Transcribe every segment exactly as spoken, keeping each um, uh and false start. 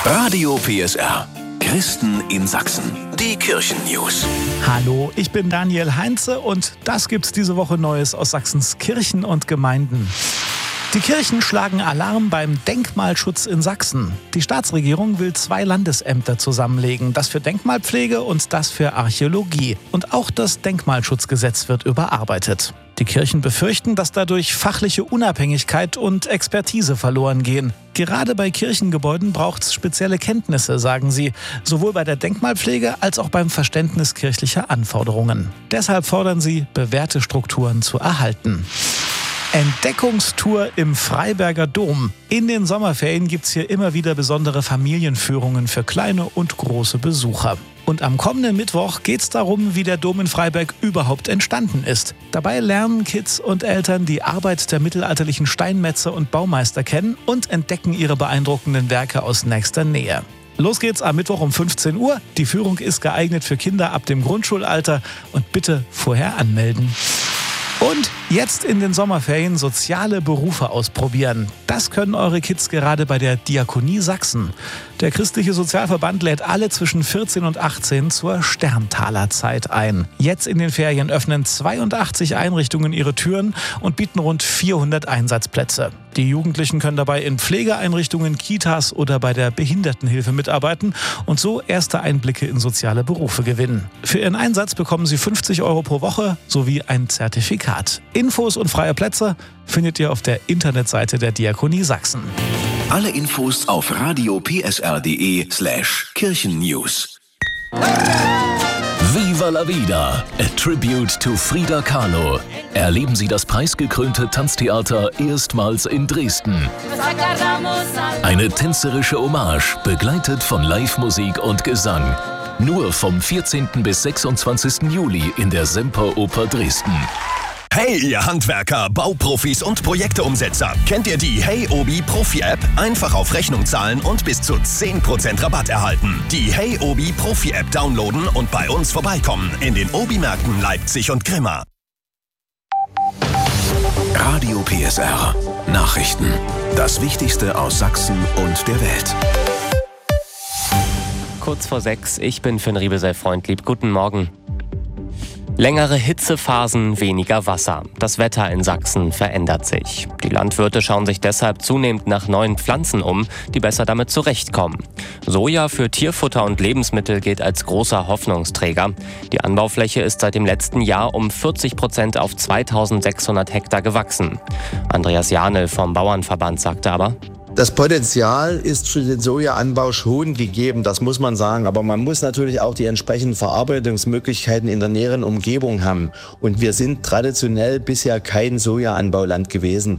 Radio P S R. Christen in Sachsen. Die Kirchen-News. Hallo, ich bin Daniel Heinze und das gibt's diese Woche Neues aus Sachsens Kirchen und Gemeinden. Die Kirchen schlagen Alarm beim Denkmalschutz in Sachsen. Die Staatsregierung will zwei Landesämter zusammenlegen, das für Denkmalpflege und das für Archäologie. Und auch das Denkmalschutzgesetz wird überarbeitet. Die Kirchen befürchten, dass dadurch fachliche Unabhängigkeit und Expertise verloren gehen. Gerade bei Kirchengebäuden braucht es spezielle Kenntnisse, sagen sie, sowohl bei der Denkmalpflege als auch beim Verständnis kirchlicher Anforderungen. Deshalb fordern sie, bewährte Strukturen zu erhalten. Entdeckungstour im Freiberger Dom. In den Sommerferien gibt es hier immer wieder besondere Familienführungen für kleine und große Besucher. Und am kommenden Mittwoch geht es darum, wie der Dom in Freiberg überhaupt entstanden ist. Dabei lernen Kids und Eltern die Arbeit der mittelalterlichen Steinmetze und Baumeister kennen und entdecken ihre beeindruckenden Werke aus nächster Nähe. Los geht's am Mittwoch um fünfzehn Uhr. Die Führung ist geeignet für Kinder ab dem Grundschulalter und bitte vorher anmelden. Und jetzt in den Sommerferien soziale Berufe ausprobieren. Das können eure Kids gerade bei der Diakonie Sachsen. Der christliche Sozialverband lädt alle zwischen vierzehn und achtzehn zur Sterntaler-Zeit ein. Jetzt in den Ferien öffnen zweiundachtzig Einrichtungen ihre Türen und bieten rund vierhundert Einsatzplätze. Die Jugendlichen können dabei in Pflegeeinrichtungen, Kitas oder bei der Behindertenhilfe mitarbeiten und so erste Einblicke in soziale Berufe gewinnen. Für ihren Einsatz bekommen sie fünfzig Euro pro Woche sowie ein Zertifikat. Infos und freie Plätze findet ihr auf der Internetseite der Diakonie Sachsen. Alle Infos auf radiopsr.de slash Kirchennews. Viva la Vida, a tribute to Frida Kahlo. Erleben Sie das preisgekrönte Tanztheater erstmals in Dresden. Eine tänzerische Hommage, begleitet von Live-Musik und Gesang. Nur vom vierzehnten bis sechsundzwanzigsten Juli in der Semperoper Dresden. Hey, ihr Handwerker, Bauprofis und Projekteumsetzer. Kennt ihr die Hey Obi Profi-App? Einfach auf Rechnung zahlen und bis zu zehn Prozent Rabatt erhalten. Die Hey Obi Profi-App downloaden und bei uns vorbeikommen in den Obi-Märkten Leipzig und Grimma. Radio P S R. Nachrichten. Das Wichtigste aus Sachsen und der Welt. Kurz vor sechs, ich bin Finn Riebesell-Freundlieb. Guten Morgen. Längere Hitzephasen, weniger Wasser. Das Wetter in Sachsen verändert sich. Die Landwirte schauen sich deshalb zunehmend nach neuen Pflanzen um, die besser damit zurechtkommen. Soja für Tierfutter und Lebensmittel gilt als großer Hoffnungsträger. Die Anbaufläche ist seit dem letzten Jahr um vierzig Prozent auf zweitausendsechshundert Hektar gewachsen. Andreas Janel vom Bauernverband sagte aber: Das Potenzial ist für den Sojaanbau schon gegeben, das muss man sagen. Aber man muss natürlich auch die entsprechenden Verarbeitungsmöglichkeiten in der näheren Umgebung haben. Und wir sind traditionell bisher kein Sojaanbauland gewesen.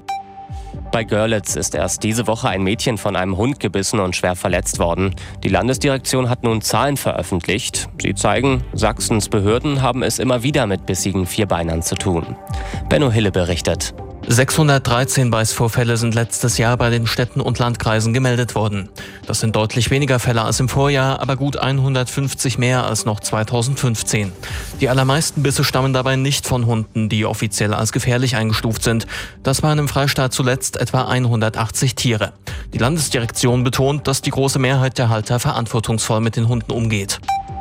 Bei Görlitz ist erst diese Woche ein Mädchen von einem Hund gebissen und schwer verletzt worden. Die Landesdirektion hat nun Zahlen veröffentlicht. Sie zeigen, Sachsens Behörden haben es immer wieder mit bissigen Vierbeinern zu tun. Benno Hille berichtet. sechshundertdreizehn Beißvorfälle sind letztes Jahr bei den Städten und Landkreisen gemeldet worden. Das sind deutlich weniger Fälle als im Vorjahr, aber gut hundertfünfzig mehr als noch zweitausendfünfzehn. Die allermeisten Bisse stammen dabei nicht von Hunden, die offiziell als gefährlich eingestuft sind. Das waren im Freistaat zuletzt etwa hundertachtzig Tiere. Die Landesdirektion betont, dass die große Mehrheit der Halter verantwortungsvoll mit den Hunden umgeht.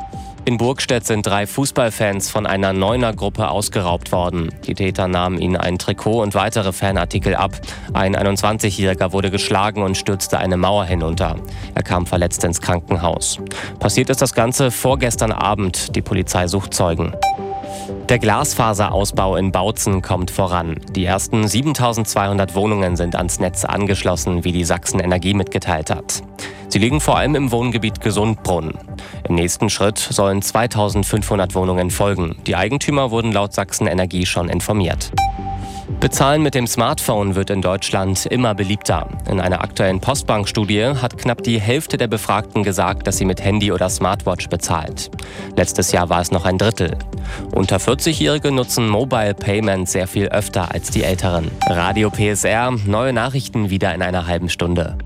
In Burgstedt sind drei Fußballfans von einer Neuner-Gruppe ausgeraubt worden. Die Täter nahmen ihnen ein Trikot und weitere Fanartikel ab. Ein einundzwanzigjähriger wurde geschlagen und stürzte eine Mauer hinunter. Er kam verletzt ins Krankenhaus. Passiert ist das Ganze vorgestern Abend. Die Polizei sucht Zeugen. Der Glasfaserausbau in Bautzen kommt voran. Die ersten siebentausendzweihundert Wohnungen sind ans Netz angeschlossen, wie die Sachsen Energie mitgeteilt hat. Sie liegen vor allem im Wohngebiet Gesundbrunn. Im nächsten Schritt sollen zweitausendfünfhundert Wohnungen folgen. Die Eigentümer wurden laut Sachsen Energie schon informiert. Bezahlen mit dem Smartphone wird in Deutschland immer beliebter. In einer aktuellen Postbank-Studie hat knapp die Hälfte der Befragten gesagt, dass sie mit Handy oder Smartwatch bezahlt. Letztes Jahr war es noch ein Drittel. Unter vierzigjährige nutzen Mobile Payment sehr viel öfter als die Älteren. Radio P S R, neue Nachrichten wieder in einer halben Stunde.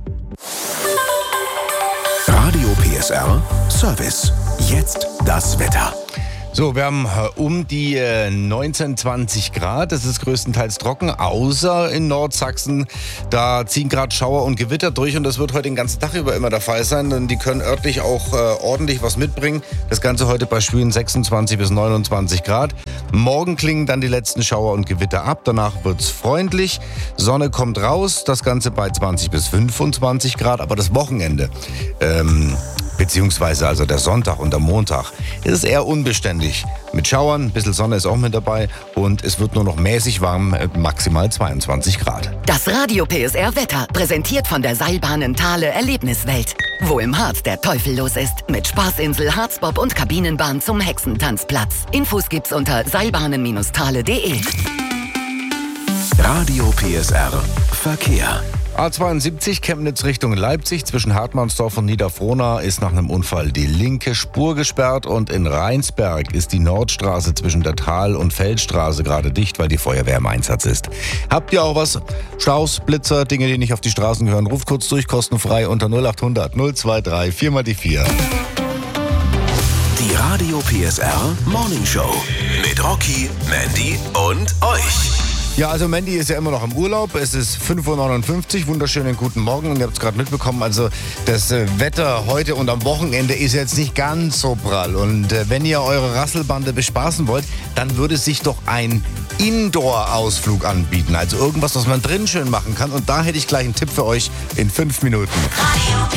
Radio P S R Service. Jetzt das Wetter. So, wir haben um die neunzehn, zwanzig Grad. Es ist größtenteils trocken, außer in Nordsachsen. Da ziehen gerade Schauer und Gewitter durch und das wird heute den ganzen Tag über immer der Fall sein. Denn die können örtlich auch äh, ordentlich was mitbringen. Das Ganze heute bei schwülen sechsundzwanzig bis neunundzwanzig Grad. Morgen klingen dann die letzten Schauer und Gewitter ab. Danach wird es freundlich. Sonne kommt raus. Das Ganze bei zwanzig bis fünfundzwanzig Grad. Aber das Wochenende, ähm, beziehungsweise also der Sonntag und der Montag, ist es eher unbeständig. Mit Schauern, ein bisschen Sonne ist auch mit dabei und es wird nur noch mäßig warm, maximal zweiundzwanzig Grad. Das Radio P S R Wetter, präsentiert von der Seilbahnen Thale Erlebniswelt. Wo im Harz der Teufel los ist, mit Spaßinsel, Harzbob und Kabinenbahn zum Hexentanzplatz. Infos gibt's unter seilbahnen Bindestrich thale punkt de. Radio P S R Verkehr. A zweiundsiebzig Chemnitz Richtung Leipzig zwischen Hartmannsdorf und Niederfrohna ist nach einem Unfall die linke Spur gesperrt und in Rheinsberg ist die Nordstraße zwischen der Tal- und Feldstraße gerade dicht, weil die Feuerwehr im Einsatz ist. Habt ihr auch was? Staus, Blitzer, Dinge, die nicht auf die Straßen gehören? Ruft kurz durch, kostenfrei unter null acht hundert null zwei drei vier mal die vier. Die Radio P S R Morning Show mit Rocky, Mandy und euch. Ja, also Mandy ist ja immer noch im Urlaub. Es ist fünf Uhr neunundfünfzig. Wunderschönen guten Morgen. Und ihr habt es gerade mitbekommen, also das äh, Wetter heute und am Wochenende ist jetzt nicht ganz so prall. Und äh, wenn ihr eure Rasselbande bespaßen wollt, dann würde sich doch ein Indoor-Ausflug anbieten. Also irgendwas, was man drin schön machen kann. Und da hätte ich gleich einen Tipp für euch in fünf Minuten. Radio